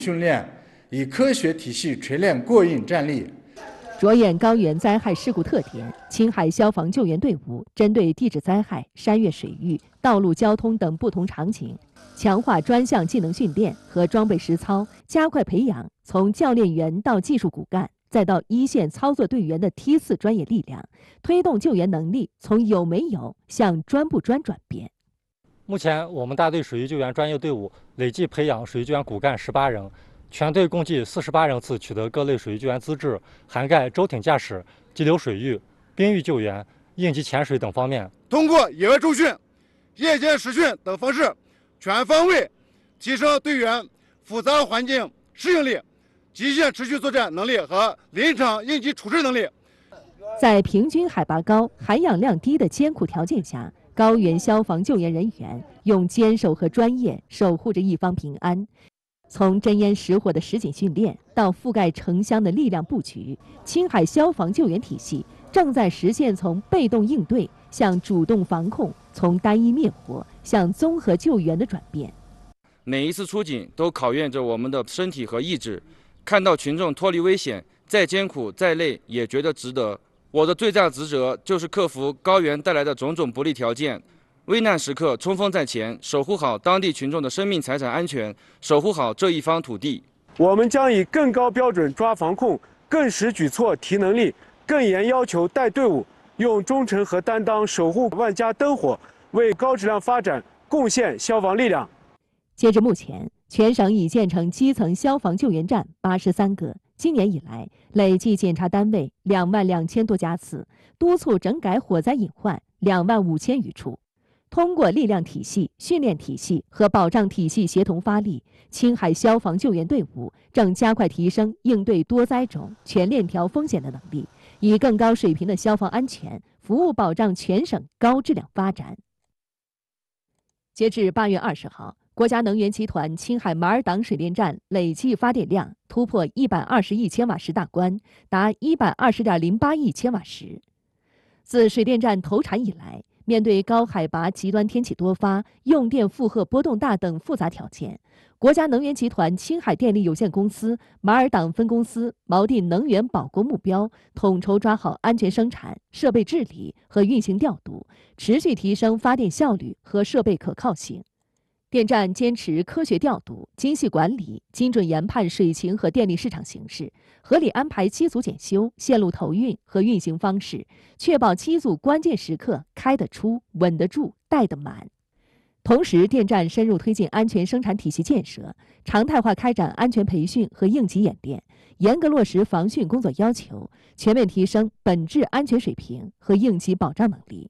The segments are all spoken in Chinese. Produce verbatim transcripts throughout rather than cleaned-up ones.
训练，以科学体系锤炼过硬战力。 着眼高原灾害事故特点，青海消防救援队伍针对地质灾害、山岳水域、道路交通等不同场景，强化专项技能训练和装备实操，加快培养从教练员到技术骨干，再到一线操作队员的梯次专业力量，推动救援能力从有没有向专不专转变。 目前，我们大队水域救援专业队伍累计培养水域救援骨干十八人。全队共计四十八人次取得各类水域救援资质，涵盖舟艇驾驶、激流水域、冰域救援、应急潜水等方面。 通过野外周训、夜间实训等方式，全方位提升队员复杂环境适应力、极限持续作战能力和临场应急处置能力。 在平均海拔高、含氧量低的艰苦条件下，高原消防救援人员用坚守和专业守护着一方平安。从真烟实火的实景训练到覆盖城乡的力量布局，青海消防救援体系正在实现从被动应对向主动防控、从单一灭火向综合救援的转变。 每一次出警都考验着我们的身体和意志，看到群众脱离危险，再艰苦再累也觉得值得。我的最大职责就是克服高原带来的种种不利条件。危难时刻冲锋在前，守护好当地群众的生命财产安全，守护好这一方土地。 我们将以更高标准抓防控，更实举措提能力，更严要求带队伍，用忠诚和担当守护万家灯火，为高质量发展贡献消防力量。 截至目前，全省已建成基层消防救援站八十三个。今年以来，累计检查单位两万两千多家次，督促整改火灾隐患两万五千余处。通过力量体系、训练体系和保障体系协同发力，青海消防救援队伍正加快提升应对多灾种、全链条风险的能力，以更高水平的消防安全服务保障全省高质量发展。截至八月二十号，国家能源集团青海马尔党水电站累计发电量突破一百二十亿千瓦时大关，达一百二十点零八亿千瓦时。自水电站投产以来，面对高海拔、极端天气多发、用电负荷波动大等复杂条件，国家能源集团青海电力有限公司马尔党分公司锚定能源保国目标，统筹抓好安全生产、设备治理和运行调度，持续提升发电效率和设备可靠性。电站坚持科学调度、精细管理，精准研判水情和电力市场形势，合理安排机组检修、线路投运和运行方式，确保机组关键时刻开得出、稳得住、带得满。同时，电站深入推进安全生产体系建设，常态化开展安全培训和应急演练，严格落实防汛工作要求，全面提升本质安全水平和应急保障能力。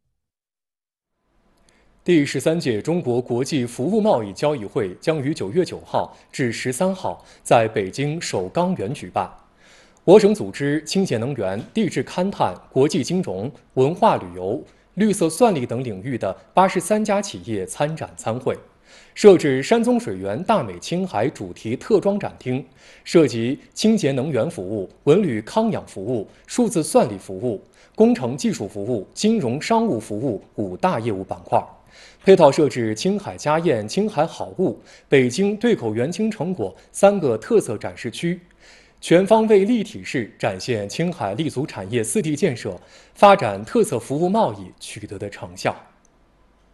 第十三届中国国际服务贸易交易会将于九月九号至十三号在北京首钢园举办。我省组织清洁能源、地质勘探、国际金融、文化旅游、绿色算力等领域的八十三家企业参展参会，设置山宗水源大美青海主题特装展厅，涉及清洁能源服务、文旅康养服务、数字算力服务、工程技术服务、金融商务服务五大业务板块。配套设置青海家宴、青海好物、北京对口元青成果三个特色展示区，全方位立体式展现青海立足产业四地建设、发展特色服务贸易取得的成效。